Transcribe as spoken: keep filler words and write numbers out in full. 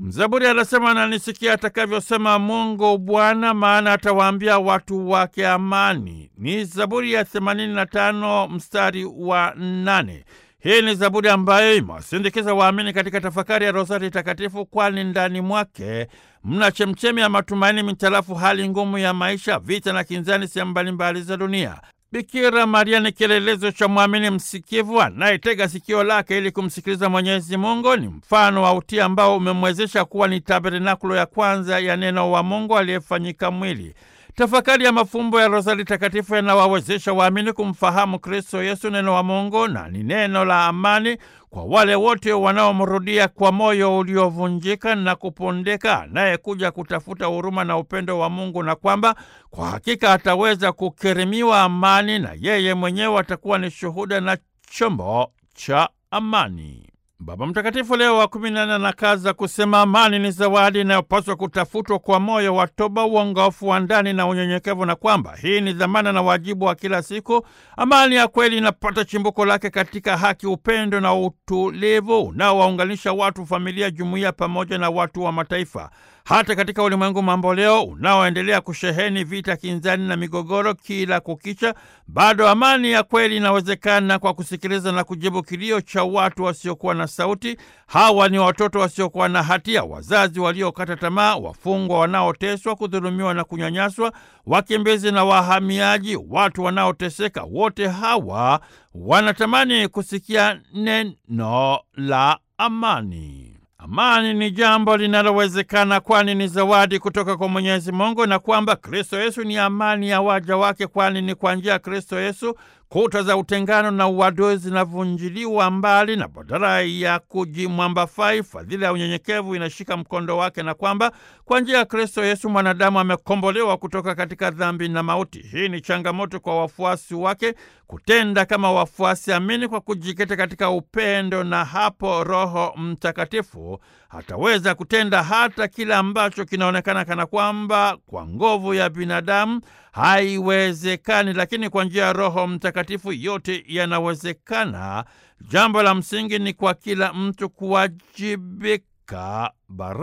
Mzaburi anasema, ananisikia atakavyosema Mungu Bwana, maana atawaambia watu wake amani. Ni Zaburi ya themanini na tano mstari wa nane. Hii ni Zaburi ambayo imewasindikiza waamini katika tafakari ya Rozari Takatifu, kwani ndani mwake mna chemchemi ya matumaini mitarafu hali ngumu ya maisha, vita na kinzani sehemu mbalimbali za dunia. Bikira Maria ni kielelezo cha mwamini msikivu anayetega sikio lake ili kumsikiliza Mwenyezi Mungu. Ni mfano wa utii ambao umemwezesha kuwa ni tabernakulo ya kwanza ya neno wa Mungu aliyefanyika mwili. Tafakari ya mafumbo ya Rozari Takatifu yanawawezesha waamini kumfahamu Kristo Yesu, neno wa Mungu, na ni neno la amani kwa wale wote wanaomrudia kwa moyo uliovunjika na kupondeka, anayekuja kutafuta huruma na upendo wa Mungu, na kwamba kwa hakika ataweza kukirimiwa amani na yeye mwenyewe atakuwa ni shuhuda na chombo cha amani. Baba Mtakatifu Leo wa kumi na nne anakaza kusema amani ni zawadi inayopaswa kutafutwa kwa moyo wa toba, uongofu wa ndani na unyenyekevu, na kwamba hii ni dhamana na wajibu wa kila siku. Amani ya kweli inapata chimbuko lake katika haki, upendo na utulivu unaowaunganisha watu, familia, jumuiya pamoja na watu wa mataifa. Hata katika ulimwengu mambo leo unaoendelea kusheheni vita, kinzani na migogoro kila kukicha, bado amani ya kweli inawezekana kwa kusikiliza na kujibu kilio cha watu wasiokuwa na sauti. Hawa ni watoto wasiokuwa na hatia, wazazi waliokata tamaa, wafungwa wanaoteswa, kudhulumiwa na kunyanyaswa, wakimbizi na wahamiaji, watu wanaoteseka. Wote hawa wanatamani kusikia neno la amani. Amani ni jambo linalowezekana, kwani ni zawadi kutoka kwa Mwenyezi Mungu, na kwamba Kristo Yesu ni amani ya waja wake, kwani ni kwa njia ya Kristo Yesu kuta za utengano na uadui zinavunjiliwa mbali, na badala ya kujimwambafai, fadhila ya unyenyekevu inashika mkondo wake, na kwamba kwa njia ya Kristo Yesu mwanadamu amekombolewa kutoka katika dhambi na mauti. Hii ni changamoto kwa wafuasi wake kutenda kama wafuasi amini kwa kujikita katika upendo, na hapo Roho Mtakatifu hataweza kutenda hata kile ambacho kinaonekana kana kwamba kwa nguvu ya binadamu haiwezekani, lakini kwa njia ya Roho Mtakatifu yote yanawezekana. Jambo la msingi ni kwa kila mtu kuwajibika.